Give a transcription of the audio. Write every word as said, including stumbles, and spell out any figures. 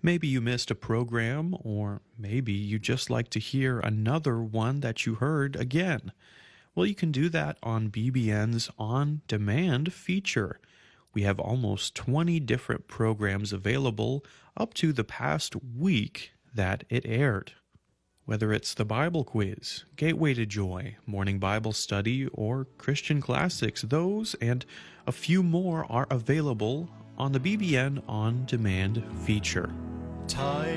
Maybe you missed a program, or maybe you just like to hear another one that you heard again. Well, you can do that on B B N's On Demand feature. We have almost twenty different programs available up to the past week that it aired. Whether it's the Bible quiz, Gateway to Joy, Morning Bible Study, or Christian Classics, those and a few more are available on the B B N On Demand feature. Time